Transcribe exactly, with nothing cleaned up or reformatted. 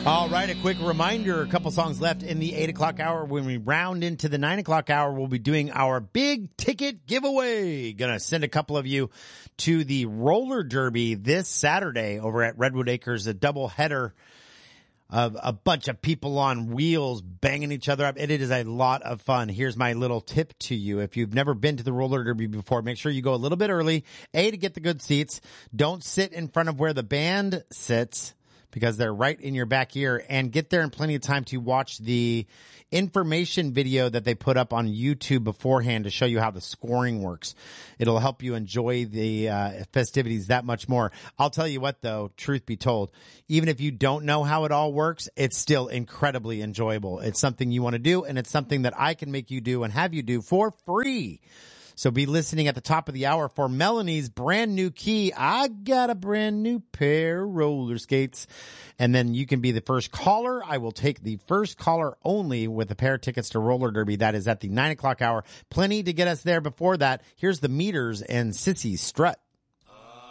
All right, a quick reminder, a couple songs left in the eight o'clock hour. When we round into the nine o'clock hour, we'll be doing our big ticket giveaway. Gonna send a couple of you to the roller derby this Saturday over at Redwood Acres, a double header of a bunch of people on wheels banging each other up. It is a lot of fun. Here's my little tip to you. If you've never been to the roller derby before, make sure you go a little bit early, A, to get the good seats. Don't sit in front of where the band sits, because they're right in your back ear, and get there in plenty of time to watch the information video that they put up on YouTube beforehand to show you how the scoring works. It'll help you enjoy the uh, festivities that much more. I'll tell you what, though, truth be told, even if you don't know how it all works, it's still incredibly enjoyable. It's something you want to do, and it's something that I can make you do and have you do for free. So be listening at the top of the hour for Melanie's brand new key. I got a brand new pair of roller skates. And then you can be the first caller. I will take the first caller only with a pair of tickets to roller derby. That is at the nine o'clock hour. Plenty to get us there before that. Here's the Meters and Sissy Strut.